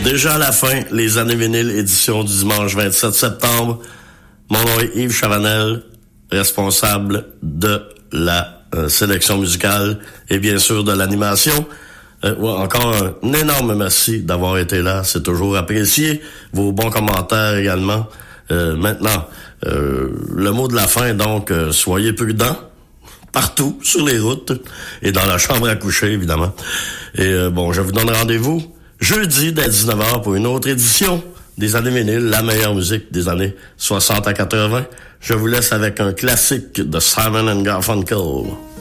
Déjà à la fin, les années vinyles, édition du dimanche 27 septembre. Mon nom est Yves Chavanel, responsable de la sélection musicale et bien sûr de l'animation. Encore un énorme merci d'avoir été là, c'est toujours apprécié. Vos bons commentaires également. Maintenant, le mot de la fin, donc, soyez prudents. Partout, sur les routes et dans la chambre à coucher, évidemment. Et je vous donne rendez-vous jeudi dès 19h pour une autre édition des années vinyles, la meilleure musique des années 60 à 80. Je vous laisse avec un classique de Simon & Garfunkel.